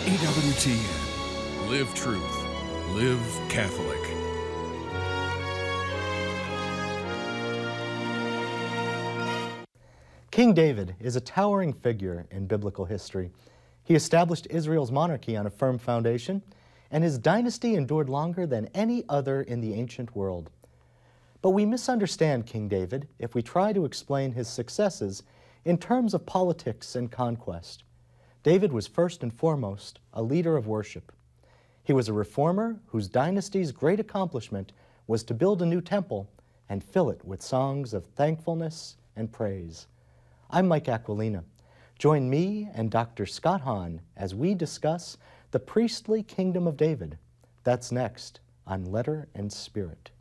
EWTN. Live truth. Live Catholic. King David is a towering figure in biblical history. He established Israel's monarchy on a firm foundation, and his dynasty endured longer than any other in the ancient world. But we misunderstand King David if we try to explain his successes in terms of politics and conquest. David was first and foremost a leader of worship. He was a reformer whose dynasty's great accomplishment was to build a new temple and fill it with songs of thankfulness and praise. I'm Mike Aquilina. Join me and Dr. Scott Hahn as we discuss the priestly kingdom of David. That's next on Letter and Spirit.